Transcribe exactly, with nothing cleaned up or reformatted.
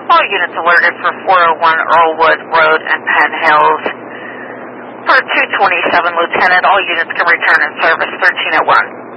All units alerted for four oh one Earlwood Road and Penn Hills. For two twenty-seven, Lieutenant, all units can return in service thirteen oh one.